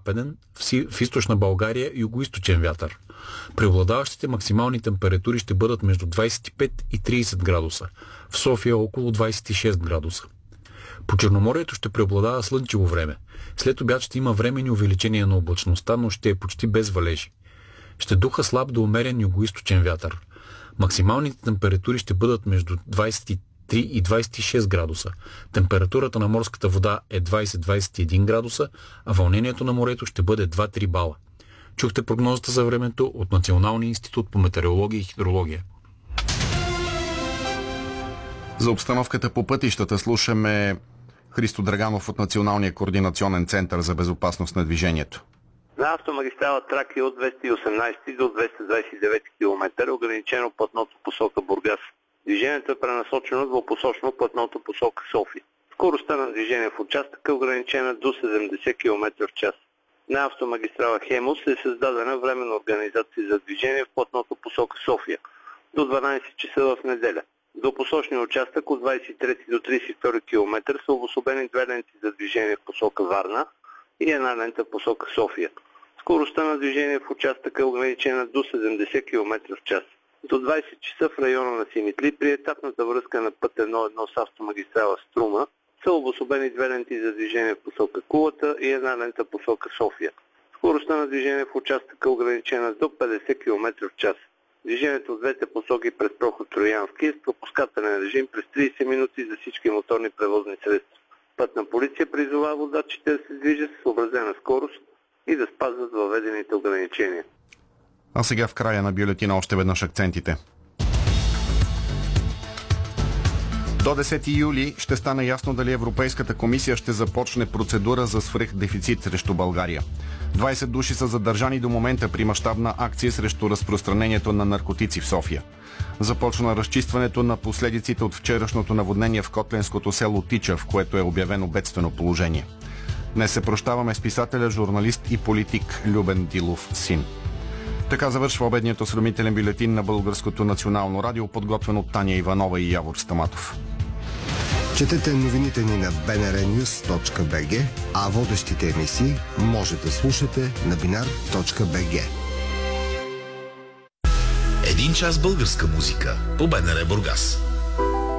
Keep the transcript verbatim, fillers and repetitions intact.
северо-западен, в източна България югоизточен вятър. Преобладаващите максимални температури ще бъдат между двадесет и пет и тридесет градуса. В София около двадесет и шест градуса. По Черноморието ще преобладава слънчево време. След обяд ще има временни увеличения на облачността, но ще е почти без валежи. Ще духа слаб до умерен югоизточен вятър. Максималните температури ще бъдат между двадесет и три и двадесет и шест градуса. Температурата на морската вода е двадесет до двадесет и един градуса, а вълнението на морето ще бъде два до три бала. Чухте прогнозата за времето от Националния институт по метеорология и хидрология. За обстановката по пътищата слушаме Христо Драганов от Националния координационен център за безопасност на движението. На автомагистрала Тракия от двеста и осемнадесети до двеста двадесет и девети километър ограничено платното посока Бургас. Движението е пренасочено двупосочно платното посока София. Скоростта на движение в участъка е ограничена до седемдесет километра в час. На автомагистрала Хемус е създадена временна организация за движение в платното посока София до дванадесет часа в неделя. До посочния участък от двадесет и трети до тридесет и втори километър са обособени две ленти за движение в посока Варна и една лента в посока София. Скоростта на движение в участъка е ограничена до седемдесет километра в час. До двадесет часа в района на Симитли при етапната връзка на път едно едно с автомагистрала Струма са обособени две ленти за движение в посока Кулата и една лента в посока София. Скоростта на движение в участъка е ограничена до петдесет километра в час. Движението в двете посоки през проход Троянски е с пропускателен режим през тридесет минути за всички моторни превозни средства. Пътна полиция призовава водачите да се движат с съобразена скорост и да спазват въведените ограничения. А сега в края на бюлетина още веднъж акцентите. До десети юли ще стане ясно дали Европейската комисия ще започне процедура за свръхдефицит срещу България. двадесет души са задържани до момента при мащабна акция срещу разпространението на наркотици в София. Започна разчистването на последиците от вчерашното наводнение в котленското село Тича, в което е обявено бедствено положение. Днес се прощаваме с писателя, журналист и политик Любен Дилов син. Така завършва обедният осведомителен бюлетин на Българското национално радио, подготвен от Таня Иванова и Явор Стаматов. Четете новините ни на би ен ар нюз точка би джи, а водещите емисии може да слушате на бинар точка би джи. Един час българска музика по БНР Бургас.